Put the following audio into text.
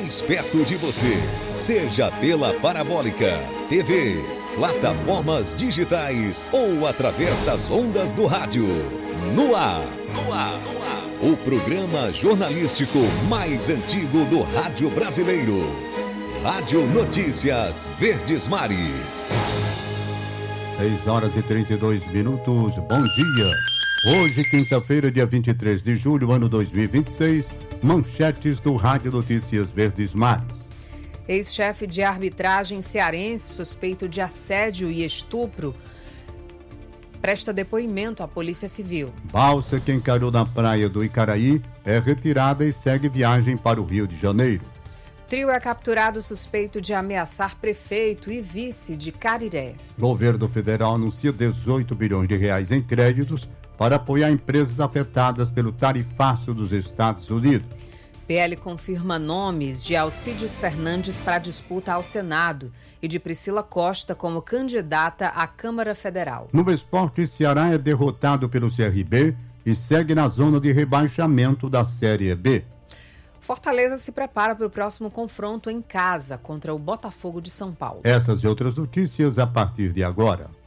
mais perto de você. Seja pela Parabólica, TV, plataformas digitais ou através das ondas do rádio. No ar. O programa jornalístico mais antigo do rádio brasileiro. Rádio Notícias Verdes Mares. 6h32. Bom dia. Hoje, quinta-feira, dia 23 de julho, ano 2026, manchetes do Rádio Notícias Verdes Mares. Ex-chefe de arbitragem cearense suspeito de assédio e estupro presta depoimento à Polícia Civil. Balsa que encalhou na praia do Icaraí é retirada e segue viagem para o Rio de Janeiro. Trio é capturado suspeito de ameaçar prefeito e vice de Cariré. Governo federal anuncia 18 bilhões de reais em créditos para apoiar empresas afetadas pelo tarifaço dos Estados Unidos. PL confirma nomes de Alcides Fernandes para disputa ao Senado e de Priscila Costa como candidata à Câmara Federal. No esporte, Ceará é derrotado pelo CRB e segue na zona de rebaixamento da Série B. Fortaleza se prepara para o próximo confronto em casa contra o Botafogo de São Paulo. Essas e outras notícias a partir de agora.